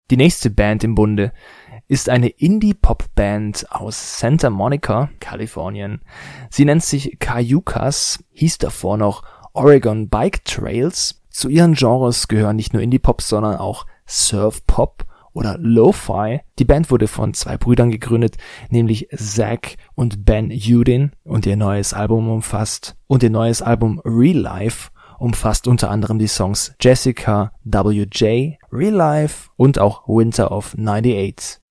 Die nächste Band im Bunde ist eine Indie-Pop-Band aus Santa Monica, Kalifornien. Sie nennt sich Cayucas, hieß davor noch Oregon Bike Trails. Zu ihren Genres gehören nicht nur Indie-Pop, sondern auch Surf-Pop oder Lo-Fi. Die Band wurde von 2 Brüdern gegründet, nämlich Zach und Ben Udin, und ihr neues Album Real Life umfasst unter anderem die Songs Jessica WJ, Real Life und auch Winter of '98.